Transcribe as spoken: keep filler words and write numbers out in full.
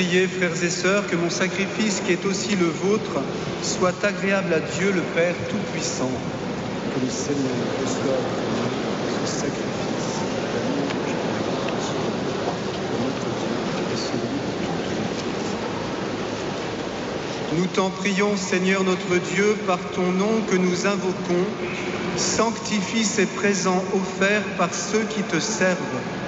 priez, frères et sœurs, que mon sacrifice, qui est aussi le vôtre, soit agréable à Dieu, le Père Tout-Puissant. Que le Seigneur reçoive ce sacrifice, pour notre Dieu et celui de Nous t'en prions, Seigneur notre Dieu, par ton nom que nous invoquons, sanctifie ces présents offerts par ceux qui te servent,